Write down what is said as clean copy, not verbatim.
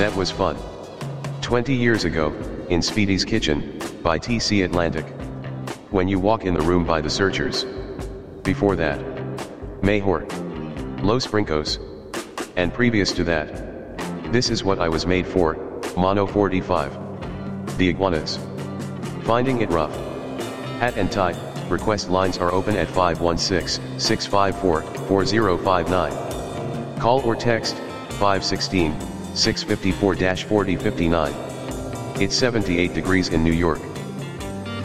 That was fun. 20 years ago, in Speedy's Kitchen, by TC Atlantic. When you walk in the room by the Searchers. Before that, Mayhor, Los Brincos. And previous to that, This Is What I Was Made For, Mono 45. The Iguanas. Finding It Rough. Hat and Tie, request lines are open at 516-654-4059. Call or text, 516-654-4059. It's 78 degrees in New York.